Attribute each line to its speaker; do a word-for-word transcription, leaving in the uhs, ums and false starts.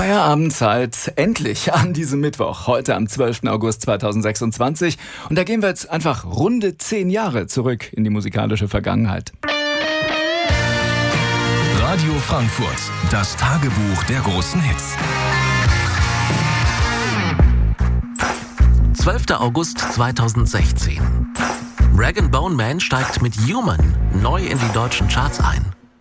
Speaker 1: Feierabendzeit endlich an diesem Mittwoch, heute am zwölften August zweitausendsechsundzwanzig. Und da gehen wir jetzt einfach runde zehn Jahre zurück in die musikalische Vergangenheit.
Speaker 2: Radio Frankfurt, das Tagebuch der großen Hits.
Speaker 3: zwölfter August zweitausendsechzehn. Rag and Bone Man steigt mit Human neu in die deutschen Charts ein.